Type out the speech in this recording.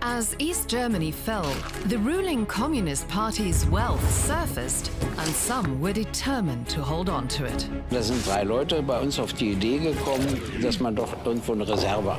As East Germany fell, the ruling Communist Party's wealth surfaced, and some were determined to hold on to it. Da sind 3 Leute bei uns auf die Idee gekommen, dass man doch irgendwo eine Reserve